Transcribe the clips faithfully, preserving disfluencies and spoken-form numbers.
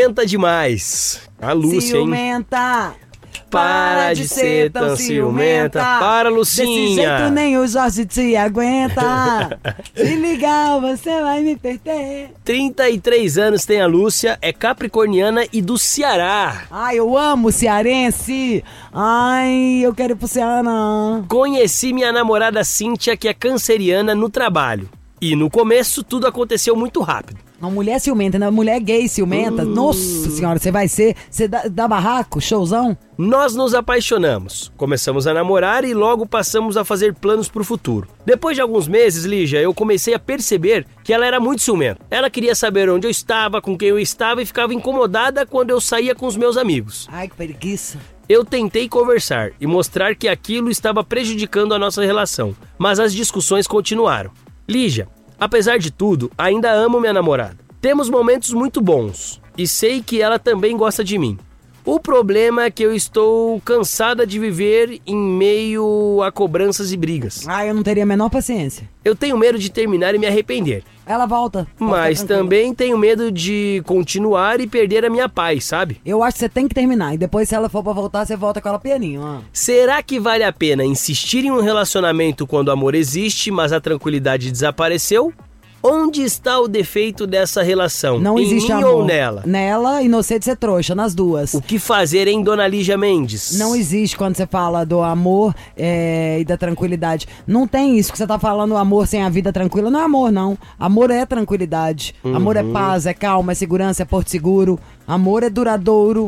ciumenta demais. A Lúcia, Ciumenta. hein? Para de ser tão ciumenta. Para, Lucinha. Desse jeito nem o Jorge te aguenta. Se ligar, você vai me perder. trinta e três anos tem a Lúcia, é capricorniana e do Ceará. Ai, eu amo cearense. Ai, eu quero ir pro Ceará. Conheci minha namorada Cíntia, que é canceriana, no trabalho. E no começo tudo aconteceu muito rápido. Uma mulher ciumenta, né? Mulher gay ciumenta. Uh. Nossa senhora, você vai ser... Você dá, dá barraco, showzão? Nós nos apaixonamos, começamos a namorar e logo passamos a fazer planos pro futuro. Depois de alguns meses, Lígia, eu comecei a perceber que ela era muito ciumenta. Ela queria saber onde eu estava, com quem eu estava e ficava incomodada quando eu saía com os meus amigos. Ai, que preguiça. Eu tentei conversar e mostrar que aquilo estava prejudicando a nossa relação, mas as discussões continuaram. Lígia, apesar de tudo, ainda amo minha namorada. Temos momentos muito bons e sei que ela também gosta de mim. O problema é que eu estou cansada de viver em meio a cobranças e brigas. Ah, eu não teria a menor paciência. Eu tenho medo de terminar e me arrepender. Ela volta. Mas também tenho medo de continuar e perder a minha paz, sabe? Eu acho que você tem que terminar. E depois, se ela for pra voltar, você volta com ela pianinho. Ó. Será que vale a pena insistir em um relacionamento quando o amor existe, mas a tranquilidade desapareceu? Onde está o defeito dessa relação? Não em existe mim amor. ou nela? Nela e no você de ser trouxa, nas duas. O que fazer, hein, dona Lígia Mendes? Não existe quando você fala do amor é, e da tranquilidade. Não tem isso que você tá falando, amor sem a vida tranquila. Não é amor, não. Amor é tranquilidade. Uhum. Amor é paz, é calma, é segurança, é porto seguro. Amor é duradouro,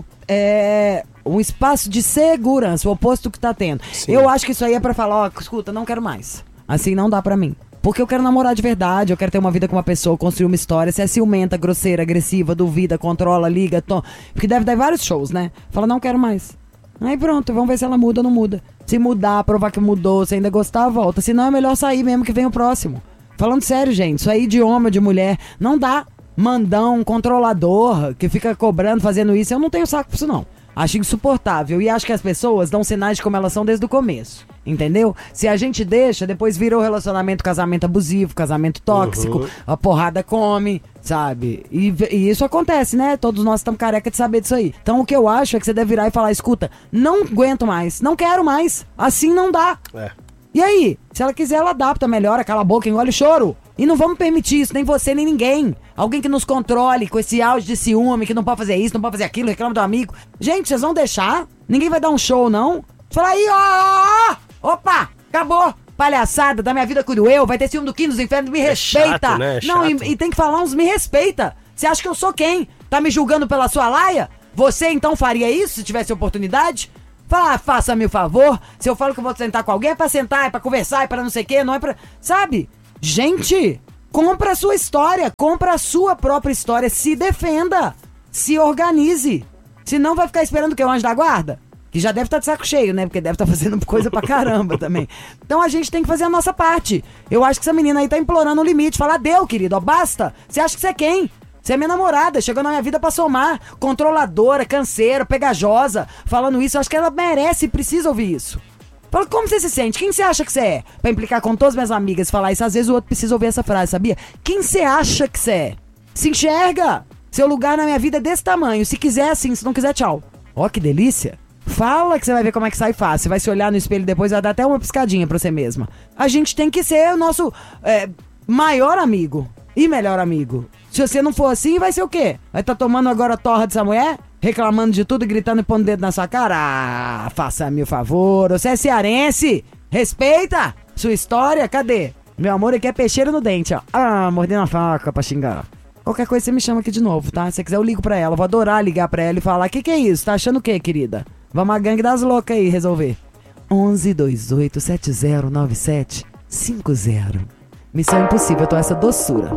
é um espaço de segurança, o oposto do que tá tendo. Sim. Eu acho que isso aí é pra falar, ó, escuta, não quero mais. Assim não dá pra mim. Porque eu quero namorar de verdade, eu quero ter uma vida com uma pessoa, construir uma história. Se é ciumenta, grosseira, agressiva, duvida, controla, liga, tom... Porque deve dar vários shows, né? Fala, não quero mais. Aí pronto, vamos ver se ela muda ou não muda. Se mudar, provar que mudou, se ainda gostar, volta. Se não, é melhor sair mesmo que vem o próximo. Falando sério, gente, isso aí de homem ou de mulher, não dá. Mandão, controlador, que fica cobrando, fazendo isso, eu não tenho saco pra isso não. Acho insuportável e acho que as pessoas dão sinais de como elas são desde o começo, entendeu? Se a gente deixa, depois vira o relacionamento casamento abusivo, casamento tóxico, uhum. A porrada come, sabe? E, e isso acontece, né? Todos nós estamos careca de saber disso aí. Então o que eu acho é que você deve virar e falar, escuta, não aguento mais, não quero mais, assim não dá. É. E aí? Se ela quiser, ela adapta, melhora, cala a boca, engole o choro. E não vamos permitir isso, nem você, nem ninguém. Alguém que nos controle com esse auge de ciúme, que não pode fazer isso, não pode fazer aquilo, reclama do amigo. Gente, vocês vão deixar? Ninguém vai dar um show, não? Fala aí, ó! Opa! Acabou! Palhaçada, da minha vida cuido eu, vai ter ciúme do quinto dos infernos, me é respeita! Chato, né? É não, e, e tem que falar uns me respeita. Você acha que eu sou quem? Tá me julgando pela sua laia? Você então faria isso se tivesse oportunidade? Fala, ah, faça-me o favor. Se eu falo que eu vou sentar com alguém, é pra sentar, é pra conversar, é pra não sei o quê, não é pra... Sabe? Gente, compra a sua história, compra a sua própria história, se defenda, se organize. Senão vai ficar esperando o que? O anjo da guarda? Que já deve estar de saco cheio, né? Porque deve estar fazendo coisa pra caramba também. Então a gente tem que fazer a nossa parte. Eu acho que essa menina aí tá implorando o limite. Fala, deu, querido, ó, basta. Você acha que você é quem? Você é minha namorada, chegou na minha vida pra somar. Controladora, canseira, pegajosa. Falando isso, eu acho que ela merece e precisa ouvir isso. Fala, como você se sente? Quem você acha que você é? Pra implicar com todas as minhas amigas e falar isso, às vezes o outro precisa ouvir essa frase, sabia? Quem você acha que você é? Se enxerga! Seu lugar na minha vida é desse tamanho. Se quiser, sim. Se não quiser, tchau. Ó, que delícia. Fala que você vai ver como é que sai fácil. Você vai se olhar no espelho depois, vai dar até uma piscadinha pra você mesma. A gente tem que ser o nosso é, maior amigo e melhor amigo. Se você não for assim, vai ser o quê? Vai estar tá tomando agora torra dessa mulher? Reclamando de tudo, gritando e pondo o dedo na sua cara? Ah, faça-me o favor. Você é cearense? Respeita sua história. Cadê? Meu amor aqui é peixeiro no dente, ó. Ah, mordendo a faca pra xingar. Qualquer coisa você me chama aqui de novo, tá? Se você quiser eu ligo pra ela. Eu vou adorar ligar pra ela e falar, que que é isso? Tá achando o quê, querida? Vamos a gangue das loucas aí resolver. onze, dois oito, sete zero nove sete cinco zero. Missão impossível, eu tô essa doçura.